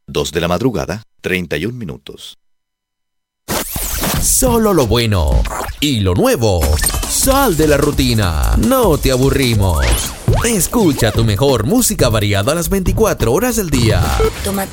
2 de la madrugada, 31 minutos. Solo lo bueno y lo nuevo. Sal de la rutina. No te aburrimos. Escucha tu mejor música variada a las 24 horas del día. Toma